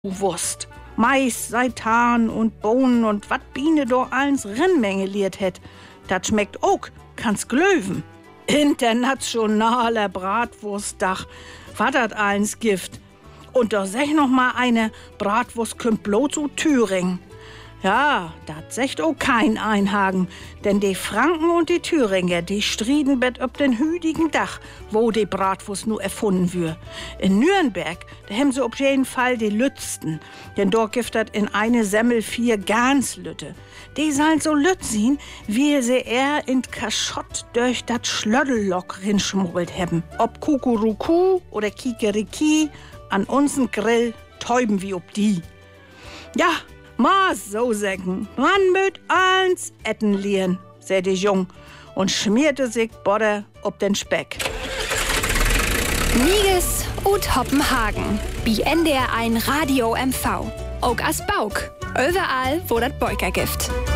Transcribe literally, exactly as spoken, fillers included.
Wurst. Mais, Seitan und Bohnen und wat Biene do allens Rennmenge liert het. Dat schmeckt ook, kann's glöwen. Internationaler Bratwurstdach, wat dat allens Gift. Und da sech noch mal eine, Bratwurst kümmt bloß zu Thüringen. Ja, dat secht auch kein Einhagen, denn die Franken und die Thüringer, die strieden bet ob den hüdigen Dach, wo die Bratwurst nur erfunden wür. In Nürnberg, da haben sie auf jeden Fall die Lützten, denn dort gibt dat in eine Semmel vier Ganslütte. Die sollen so lütt sein, wie sie er in Kaschott durch dat Schlöddellock rinschmuggelt haben. Ob Kukuruku oder Kikeriki, an uns'n Grill täuben wie ob die. Ja, Maß so säcken, man möt eins etten lieren, seh die Jung und schmierte sich Bodder ob den Speck. Niges und Hoppenhagen, wie N D R eins Radio M V. Auch as Bauk, überall wo dat Beuker gibt.